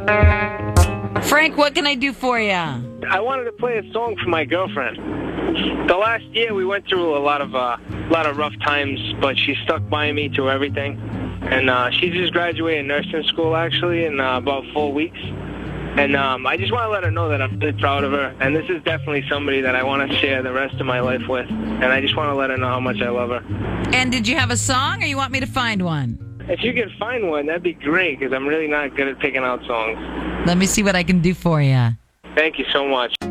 Frank, what can I do for you? I wanted to play a song for my girlfriend. The last year we went through a lot of rough times, but she stuck by me through everything. And she just graduated nursing school actually in about 4 weeks. And I just want to let her know that I'm really proud of her. And this is definitely somebody that I want to share the rest of my life with. And I just want to let her know how much I love her. And did you have a song, or you want me to find one? If you could find one, that'd be great, because I'm really not good at picking out songs. Let me see what I can do for you. Thank you so much.